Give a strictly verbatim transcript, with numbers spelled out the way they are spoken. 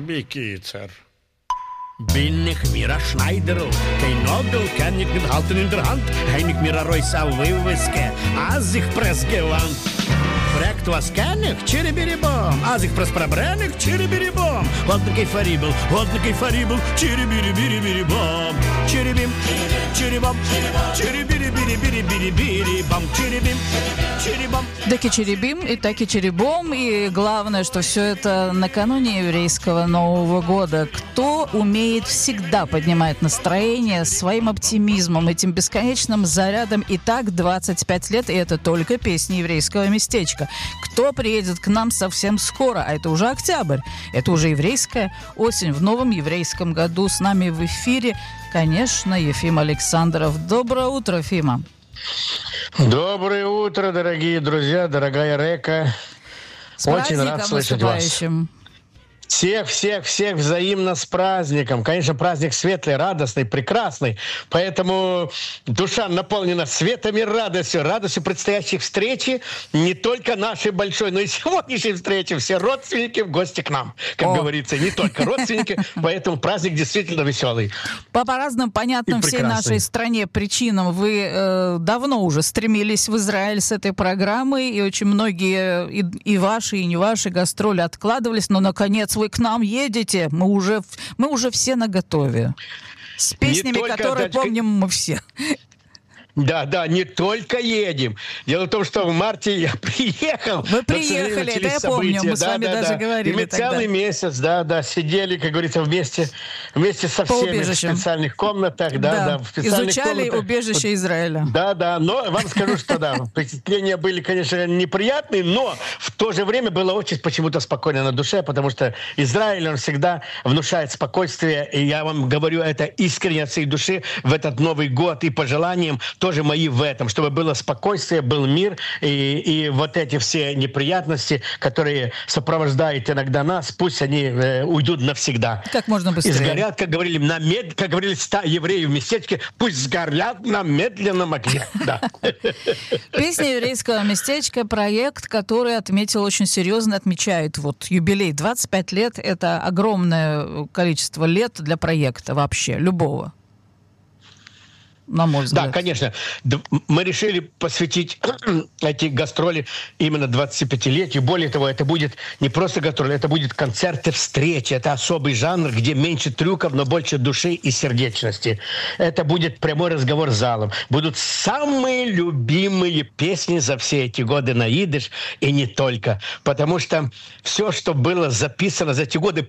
Bikitzer. Bin ich mir a Schneiderl, kein Nagel kann ich nicht halten in der Hand, hein ich mir a Reus a Wiwiske, als ich press gewandt. Fragt, was kann ich? Tschiribiribom. Als ich press prebrenn ich, tschiribiribom. Halt ne Keifaribel, halt ne Keifaribel, tschiribiribiribiribom. Tschiribim, tschiribom, tschiribiribiribiribiribom, tschiribim, тчирибом. Таки черебим и таки черебом. И главное, что все это накануне еврейского Нового года. Кто умеет всегда поднимать настроение своим оптимизмом, этим бесконечным зарядом. И так двадцать пять лет, и это только песни еврейского местечка. Кто приедет к нам совсем скоро, а это уже октябрь, это уже еврейская осень в новом еврейском году. С нами в эфире, конечно, Ефим Александров. Доброе утро, Фима. Доброе утро, дорогие друзья, дорогая Река. С Очень рад слышать вас. Всех, всех, всех взаимно с праздником. Конечно, праздник светлый, радостный, прекрасный. Поэтому душа наполнена светом и радостью. Радостью предстоящей встречи. Не только нашей большой, но и сегодняшней встречи. Все родственники в гости к нам. Как О. говорится, не только родственники. Поэтому праздник действительно веселый. По, по разным понятным всей нашей стране причинам вы э, давно уже стремились в Израиль с этой программой. И очень многие, и, и ваши, и не ваши гастроли откладывались. Но, наконец, вы к нам едете, мы уже, мы уже все наготове. С песнями, которые дочка... помним мы все. Да, да, не только едем. Дело в том, что в марте я приехал. Вы приехали, это я помню, мы да, с вами да, даже да. говорили. И мы тогда. целый месяц, да, да, сидели, как говорится, вместе, вместе со По всеми убежищам. в специальных комнатах. Да, да. Да, в специальных изучали комнатах. убежище Израиля. Да, да, но вам скажу, что да, впечатления были, конечно, неприятные, но в то же время было очень почему-то спокойно на душе, потому что Израиль, он всегда внушает спокойствие, и я вам говорю это искренне от всей души в этот Новый год, и по желаниям тоже мои в этом, чтобы было спокойствие, был мир, и, и вот эти все неприятности, которые сопровождают иногда нас, пусть они э, уйдут навсегда. Как можно быстрее. И сгорят, как говорили, на мед... как говорили ста евреев в местечке, пусть сгорят на медленном огне. Песня еврейского местечка — проект, который отметил очень серьезно, отмечает вот юбилей. двадцать пять лет — это огромное количество лет для проекта вообще, любого. На мой взгляд. Да, конечно. Мы решили посвятить эти гастроли именно двадцатипятилетию. Более того, это будет не просто гастроли, это будет концерты встречи. Это особый жанр, где меньше трюков, но больше души и сердечности. Это будет прямой разговор с залом. Будут самые любимые песни за все эти годы на идиш, и не только. Потому что все, что было записано за эти годы,